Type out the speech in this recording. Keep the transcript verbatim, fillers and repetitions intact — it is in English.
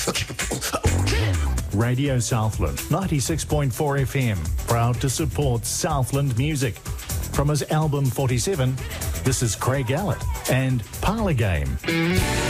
Radio Southland, ninety-six point four F M, proud to support Southland music. From his album forty-seven, this is Craig Allett and Parlour Game.